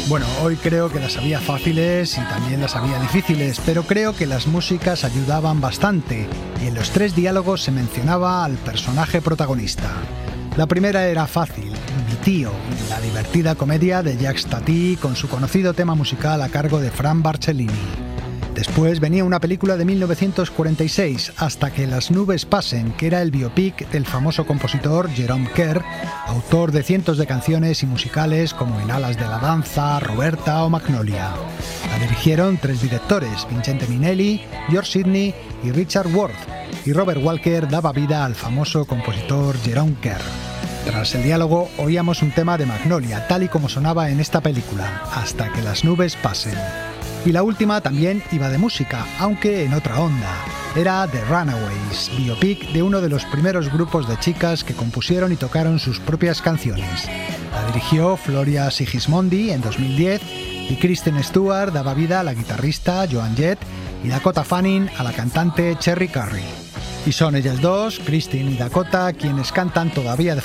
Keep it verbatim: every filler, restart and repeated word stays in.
Bueno, hoy creo que las había fáciles y también las había difíciles, pero creo que las músicas ayudaban bastante y en los tres diálogos se mencionaba al personaje protagonista. La primera era fácil, Mi tío, la divertida comedia de Jacques Tati con su conocido tema musical a cargo de Fran Barcellini. Después venía una película de mil novecientos cuarenta y seis, Hasta que las nubes pasen, que era el biopic del famoso compositor Jerome Kern, autor de cientos de canciones y musicales como En alas de la danza, Roberta o Magnolia. La dirigieron tres directores, Vincente Minnelli, George Sidney y Richard Worth, y Robert Walker daba vida al famoso compositor Jerome Kern. Tras el diálogo oíamos un tema de Magnolia, tal y como sonaba en esta película, Hasta que las nubes pasen. Y la última también iba de música, aunque en otra onda. Era The Runaways, biopic de uno de los primeros grupos de chicas que compusieron y tocaron sus propias canciones. La dirigió Floria Sigismondi en dos mil diez y Kristen Stewart daba vida a la guitarrista Joan Jett y Dakota Fanning a la cantante Cherry Curry. Y son ellas dos, Kristen y Dakota, quienes cantan todavía de